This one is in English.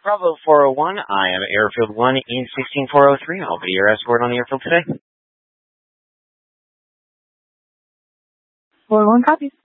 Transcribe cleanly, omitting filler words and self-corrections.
Bravo 401, I am Airfield 1 in 16403. I'll be your escort on the airfield today. 401 copies.